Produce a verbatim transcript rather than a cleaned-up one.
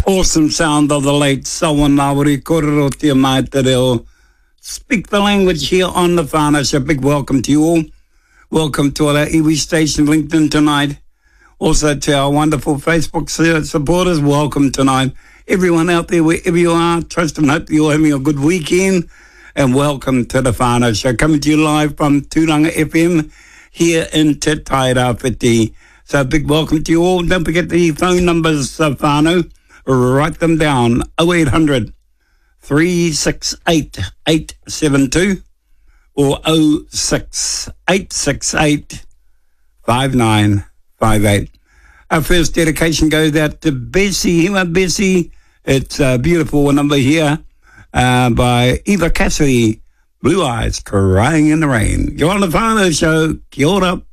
awesome sound of the late Sawan Ngāwari Kōrero Tia Mai Te Reo. Speak the language here on the whānau. So big welcome to you all. Welcome to our iwi station LinkedIn tonight. Also to our wonderful Facebook supporters, welcome tonight. Everyone out there, wherever you are, trust and hope you're having a good weekend. And welcome to the whānau. So coming to you live from Tūranga F M here in Te Tairawhiti. So big welcome to you all. Don't forget the phone numbers, uh, whānau. Write them down. oh eight hundred, three six eight, eight seven two or oh six, eight six eight, five nine five eight. Our first dedication goes out to Bessie. Here, Bessie. It's a beautiful number here uh, by Eva Cassidy. Blue Eyes Crying in the Rain. You're on the whānau show. Kia ora.